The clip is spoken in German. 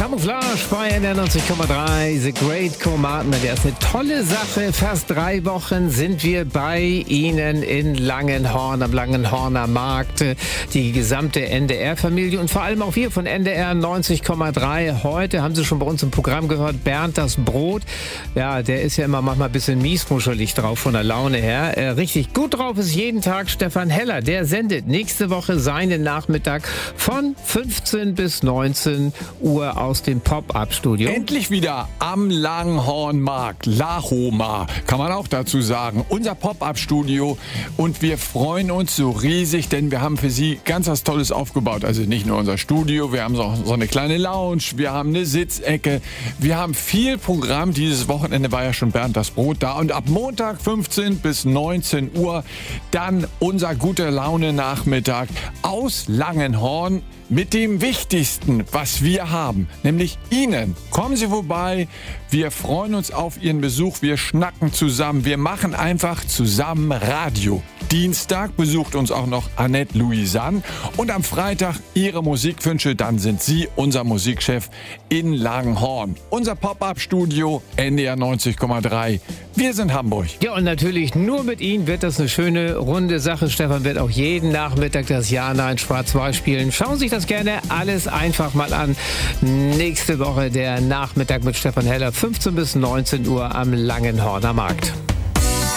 Camouflage bei NDR 90,3, The Great Comarten. Das ist eine tolle Sache. Fast 3 Wochen sind wir bei Ihnen in Langenhorn, am Langenhorner Markt. Die gesamte NDR-Familie und vor allem auch wir von NDR 90,3. Heute haben Sie schon bei uns im Programm gehört, Bernd das Brot. Ja, der ist ja immer manchmal ein bisschen miesmuschelig drauf von der Laune her. Richtig gut drauf ist jeden Tag Stefan Heller. Der sendet nächste Woche seinen Nachmittag von 15 bis 19 Uhr aus dem Pop-Up-Studio. Endlich wieder am Langenhornmarkt, Lahoma, kann man auch dazu sagen. Unser Pop-Up-Studio und wir freuen uns so riesig, denn wir haben für Sie ganz was Tolles aufgebaut. Also nicht nur unser Studio, wir haben so eine kleine Lounge, wir haben eine Sitzecke, wir haben viel Programm. Dieses Wochenende war ja schon Bernd das Brot da und ab Montag 15 bis 19 Uhr dann unser guter Laune-Nachmittag aus Langenhorn mit dem Wichtigsten, was wir haben, nämlich Ihnen. Kommen Sie vorbei, wir freuen uns auf Ihren Besuch, wir schnacken zusammen, wir machen einfach zusammen Radio. Dienstag besucht uns auch noch Annette Louisanne und am Freitag Ihre Musikwünsche, dann sind Sie unser Musikchef in Langenhorn. Unser Pop-Up-Studio NDR 90,3. Wir sind Hamburg. Ja, und natürlich nur mit Ihnen wird das eine schöne, runde Sache. Stefan wird auch jeden Nachmittag das Ja, Nein, Schwarz-Weiß spielen. Schauen Sie sich das gerne alles einfach mal an. Nächste Woche der Nachmittag mit Stefan Heller, 15 bis 19 Uhr am Langenhorner Markt.